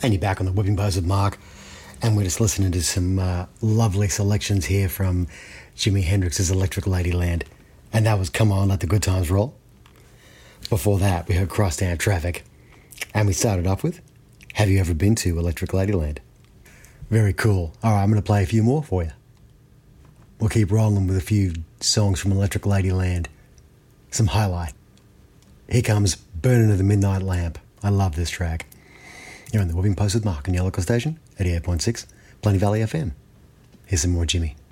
And you're back on the Whipping Post with Mark, and we're just listening to some lovely selections here from Jimi Hendrix's Electric Ladyland. And that was Come On, Let the Good Times Roll. Before that, we heard Crosstown Traffic. And we started off with Have You Ever Been to Electric Ladyland? Very cool. All right, I'm going to play a few more for you. We'll keep rolling with a few songs from Electric Ladyland. Some highlight. Here comes Burning of the Midnight Lamp. I love this track. You're on the Whipping Post with Mark on your local station, 88.6, Plenty Valley FM. Here's some more Jimmy.